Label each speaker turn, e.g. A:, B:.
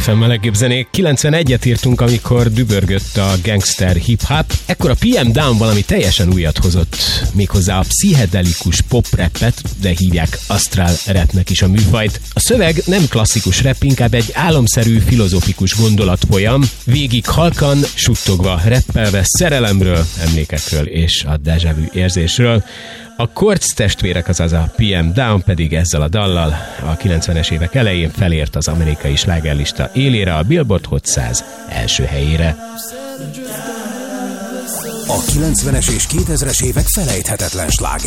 A: FM-mel legjobb zenék. 91-et írtunk, amikor dübörgött a gangster hip-hop. Ekkor a PM Dawn valami teljesen újat hozott, méghozzá a pszichedelikus pop-rappet, de hívják astral rapnek is a műfajt. A szöveg nem klasszikus rap, inkább egy álomszerű, filozofikus gondolatfolyam, végig halkan, suttogva, rappelve szerelemről, emlékekről és a déjà vu érzésről. A Korc testvérek, azaz a PM Dawn pedig ezzel a dallal a 90-es évek elején felért az amerikai slágerlista élére, a Billboard Hot 100 első helyére.
B: A 90-es és 2000-es évek felejthetetlen slágerei.